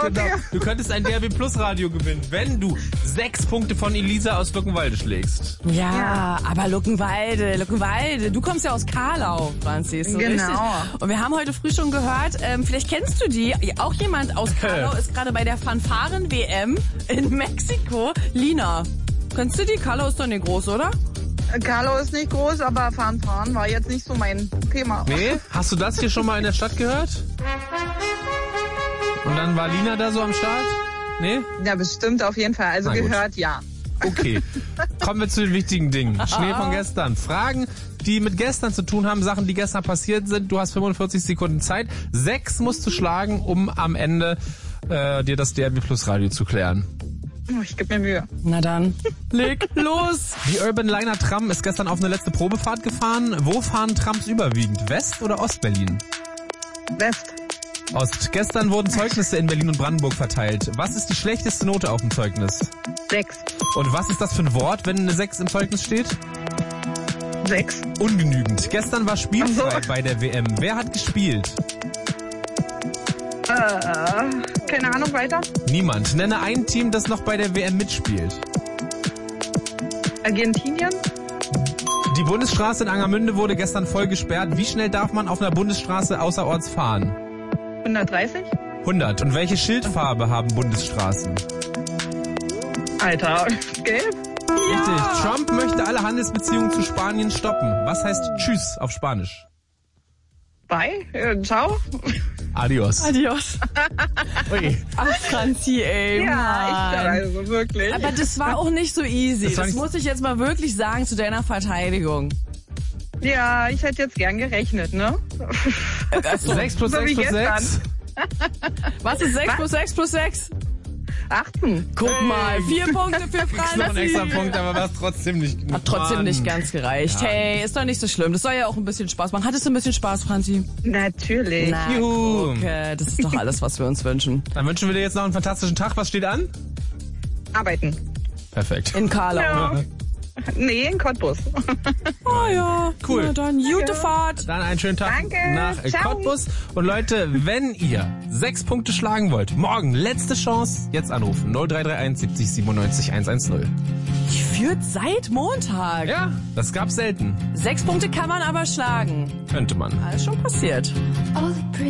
Okay. Genau. Du könntest ein DRB Plus Radio gewinnen, wenn du 6 Punkte von Elisa aus Luckenwalde schlägst. Ja, aber Luckenwalde. Du kommst ja aus Karlau, Franzi, ist so Genau. richtig. Und wir haben heute früh schon gehört, vielleicht kennst du die, auch jemand aus Karlau ist gerade bei der Fanfaren-WM in Mexiko. Lina, kennst du die? Karlau ist doch nicht groß, oder? Karlau ist nicht groß, aber fahren war jetzt nicht so mein Thema. Nee? Hast du das hier schon mal in der Stadt gehört? Und dann war Lina da so am Start? Nee? Ja, bestimmt auf jeden Fall. Also Na gut. gehört, ja. Okay. Kommen wir zu den wichtigen Dingen. Schnee von gestern. Fragen, die mit gestern zu tun haben, Sachen, die gestern passiert sind. Du hast 45 Sekunden Zeit. 6 musst du schlagen, um am Ende dir das DRB Plus Radio zu klären. Ich gebe mir Mühe. Na dann, leg los! Die Urban Liner Tram ist gestern auf eine letzte Probefahrt gefahren. Wo fahren Trams überwiegend? West- oder Ostberlin? West. Ost. Gestern wurden Zeugnisse in Berlin und Brandenburg verteilt. Was ist die schlechteste Note auf dem Zeugnis? 6. Und was ist das für ein Wort, wenn eine 6 im Zeugnis steht? 6. Ungenügend. Gestern war spielfrei Ach so. bei der WM. Wer hat gespielt? Keine Ahnung, weiter. Niemand. Nenne ein Team, das noch bei der WM mitspielt. Argentinien. Die Bundesstraße in Angermünde wurde gestern voll gesperrt. Wie schnell darf man auf einer Bundesstraße außerorts fahren? 130. 100. Und welche Schildfarbe haben Bundesstraßen? Alter, gelb. Richtig. Trump möchte alle Handelsbeziehungen zu Spanien stoppen. Was heißt Tschüss auf Spanisch? Bye. Ciao. Adios. Adios. Ui. Ach, Franzi, ey, Ja, echt, Mann. also wirklich. Aber das war auch nicht so easy. Das war Das nicht- muss ich jetzt mal wirklich sagen zu deiner Verteidigung. Ja, ich hätte jetzt gern gerechnet, ne? 6 plus So 6 wie plus gestern. 6. Was ist 6 plus 6 plus 6? 8. Guck mal, 4 Punkte für Kriegst noch einen extra Franzi. Punkt, aber war es trotzdem nicht genug. Hat trotzdem nicht Mann. ganz gereicht. Ja. Hey, ist doch nicht so schlimm. Das soll ja auch ein bisschen Spaß machen. Hattest du ein bisschen Spaß, Franzi? Natürlich. Na, Juhu. gucke, das ist doch alles, was wir uns wünschen. Dann wünschen wir dir jetzt noch einen fantastischen Tag. Was steht an? Arbeiten. Perfekt. In Karlau. Ja. Nee, in Cottbus. Oh ja, Cool. Na dann, gute Fahrt. Dann einen schönen Tag Danke. nach Ciao. Cottbus. Und Leute, wenn ihr 6 Punkte schlagen wollt, morgen letzte Chance, jetzt anrufen. 0331 70 97 110. Ich führt seit Montag. Ja, das gab's selten. 6 Punkte kann man aber schlagen. Könnte man. Alles schon passiert. All the pretty